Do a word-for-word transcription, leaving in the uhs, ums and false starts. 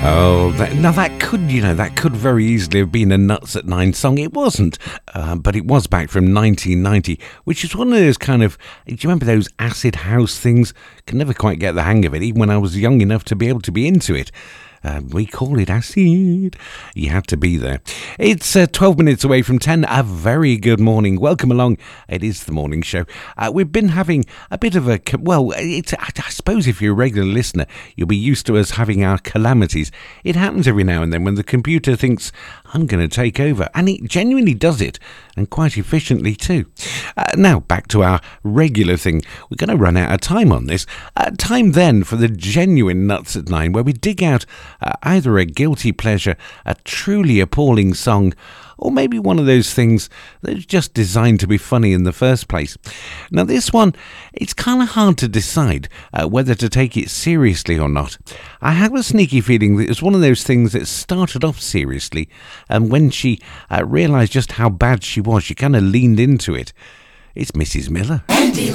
Oh, that, now that could, you know, that could very easily have been a Nuts at Nine song. It wasn't, uh, but it was back from nineteen ninety, which is one of those kind of, do you remember those acid house things? Can never quite get the hang of it, even when I was young enough to be able to be into it. Uh, we call it acid. You had to be there. It's uh, twelve minutes away from ten. A very good morning. Welcome along. It is the morning show. Uh, we've been having a bit of a, well, it's, I, I suppose if you're a regular listener, you'll be used to us having our calamities. It happens every now and then when the computer thinks, I'm going to take over. And it genuinely does it, and quite efficiently too. Uh, now, back to our regular thing. We're going to run out of time on this. Uh, time then for the genuine Nuts at Nine, where we dig out Uh, either a guilty pleasure, a truly appalling song, or maybe one of those things that's just designed to be funny in the first place. Now this one, it's kind of hard to decide uh, whether to take it seriously or not. I have a sneaky feeling that it's one of those things that started off seriously, and when she uh, realised just how bad she was, she kind of leaned into it. It's Missus Miller. Andy